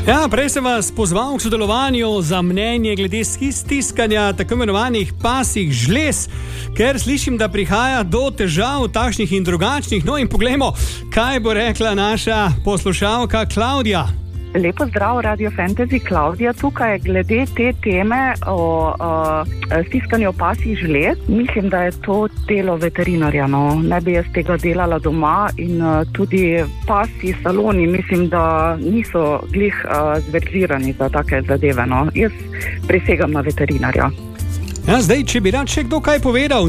Ja, prej sem vas pozval k sodelovanju za mnenje glede stiskanja tako imenovanih pasjih žlez, ker slišim, da prihaja do težav takšnih in drugačnih. No in poglejmo, kaj bo rekla naša poslušalka Klavdija. Lepo zdrav, Radio Fantasy, Klavdija tukaj. Glede te teme o stiskanju pasjih žlez, mislim, da je to delo veterinarja. No. Ne bi jaz tega delala doma in tudi pasji saloni, mislim, da niso glih zverzirani za take zadeve. No. Jaz prisegam na veterinarja. Ja, zdaj, če bi rad še kdo kaj povedal,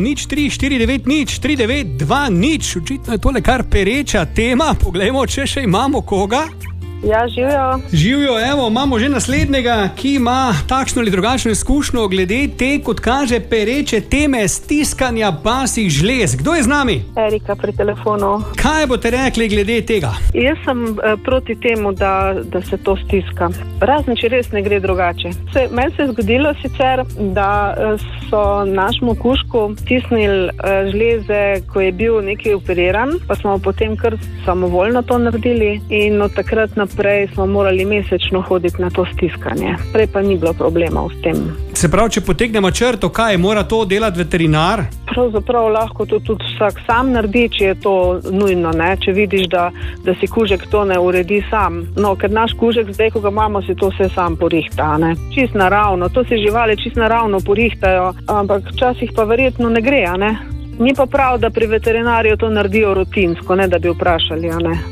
03490392, očitno je tole kar pereča tema. Poglejmo, če še imamo koga. Ja, živijo. Živijo, evo, imamo že naslednjega, ki ima takšno ali drugačno izkušnjo glede te, kot kaže, pereče teme stiskanja pasjih žlez. Kdo je z nami? Erika pri telefonu. Kaj boste rekli glede tega? Jaz sem proti temu, da se to stiska. Razen, če res ne gre drugače. Meni se je zgodilo sicer, da so našemu kužku stisnili žleze, ko je bil nekaj operiran, pa smo potem kar samovoljno to naredili in od takrat naprej smo morali mesečno hoditi na to stiskanje. Prej pa ni bilo problemov s tem. Se pravi, če potegnemo črto, kaj mora to delati veterinar? Pravzaprav lahko to tudi vsak sam naredi, če je to nujno, ne? Če vidiš, da si kužek to ne uredi sam. No, ker naš kužek zdaj, ko ga imamo, si to vse sam porihta, ne? Čist naravno, to si živali čist naravno porihtajo, ampak včasih pa verjetno ne gre, ne? Ni pa prav, da pri veterinarju to naredijo rutinsko, ne da bi vprašali, ne?